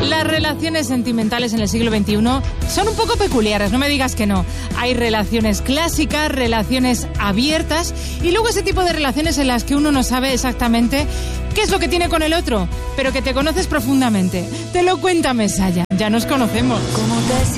Las relaciones sentimentales en el siglo XXI son un poco peculiares, no me digas que no. Hay relaciones clásicas, relaciones abiertas y luego ese tipo de relaciones en las que uno no sabe exactamente qué es lo que tiene con el otro, pero que te conoces profundamente. Te lo cuenta Mesalla, ya nos conocemos.